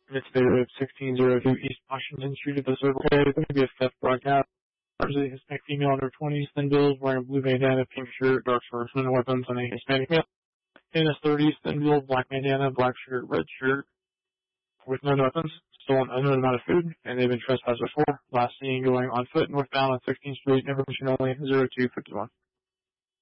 It's dated 1602 East Washington Street at the Circle K. It's going to be a theft broadcast. Largely Hispanic female in her 20s, thin build, wearing a blue bandana, pink shirt, dark fur, no weapons, on a Hispanic male. In his 30s, thin build, black bandana, black shirt, red shirt, with no weapons, stolen unknown amount of food, and they've been trespassed before. Last seen going on foot northbound on 16th Street, information only 0251.